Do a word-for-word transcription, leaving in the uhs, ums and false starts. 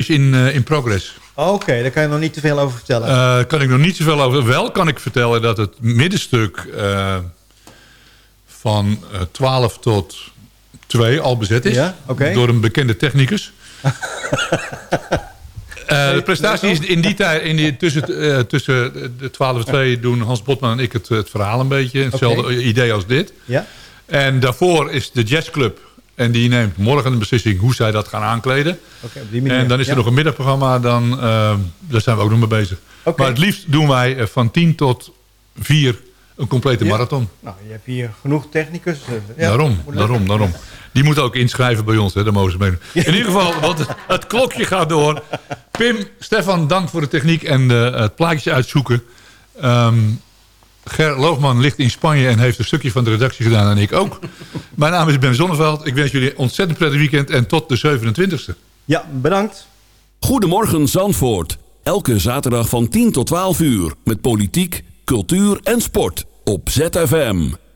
dus in, uh, in progress. Oké, okay, daar kan je nog niet te veel over vertellen. Daar uh, kan ik nog niet zoveel over. Wel kan ik vertellen dat het middenstuk uh, van uh, twaalf tot twee al bezet is. Ja? Okay. Door een bekende technicus. uh, de prestatie is in die tijd, in die, tussen, uh, tussen de twaalf en twee doen Hans Botman en ik het, het verhaal een beetje. Hetzelfde okay. idee als dit. Ja? En daarvoor is de jazzclub. En die neemt morgen een beslissing hoe zij dat gaan aankleden. Okay, op die manier. En dan is er ja. nog een middagprogramma. Dan, uh, daar zijn we ook nog mee bezig. Okay. Maar het liefst doen wij van tien tot vier een complete ja. marathon. Nou, je hebt hier genoeg technicus. Uh, ja, daarom, daarom, daarom. Die moeten ook inschrijven bij ons. Hè, de mogen ze meedoen. In ieder geval, want het klokje gaat door. Pim, Stefan, dank voor de techniek en de, het plaatje uitzoeken. Um, Ger Loogman ligt in Spanje en heeft een stukje van de redactie gedaan en ik ook. Mijn naam is Ben Zonneveld. Ik wens jullie een ontzettend prettig weekend en tot de zevenentwintigste. Ja, bedankt. Goedemorgen Zandvoort. Elke zaterdag van tien tot twaalf uur. Met politiek, cultuur en sport. Op Z F M.